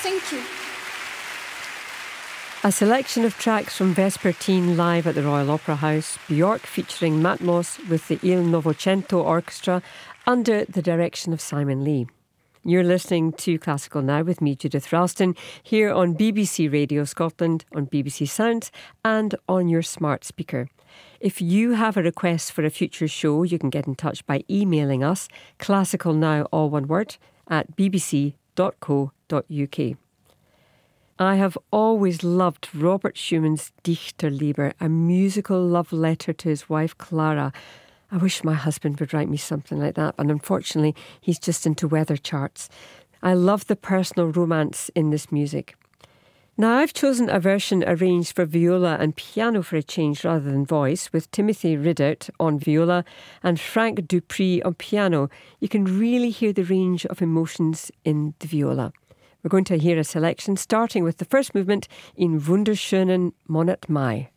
Thank you. A selection of tracks from Vespertine live at the Royal Opera House, Bjork featuring Matmos with the Il Novecento Orchestra under the direction of Simon Lee. You're listening to Classical Now with me, Judith Ralston, here on BBC Radio Scotland, on BBC Sounds and on your smart speaker. If you have a request for a future show, you can get in touch by emailing us, classicalnow, all one word, at bbc.co.uk. I have always loved Robert Schumann's Dichterliebe, a musical love letter to his wife Clara. I wish my husband would write me something like that, but unfortunately he's just into weather charts. I love the personal romance in this music. Now I've chosen a version arranged for viola and piano for a change rather than voice, with Timothy Ridout on viola and Frank Dupree on piano. You can really hear the range of emotions in the viola. We're going to hear a selection starting with the first movement in Wunderschönen Monat Mai.